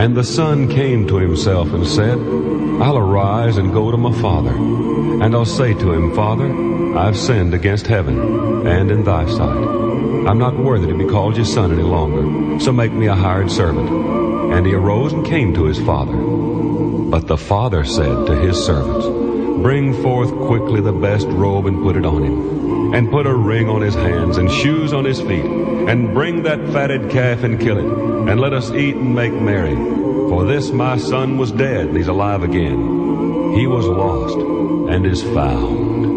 And the son came to himself and said, I'll arise and go to my father. And I'll say to him, Father, I've sinned against heaven and in thy sight. I'm not worthy to be called your son any longer, so make me a hired servant. And he arose and came to his father. But the father said to his servants, Bring forth quickly the best robe and put it on him, and put a ring on his hands and shoes on his feet, and bring that fatted calf and kill it, and let us eat and make merry. For this my son was dead, and he's alive again. He was lost and is found.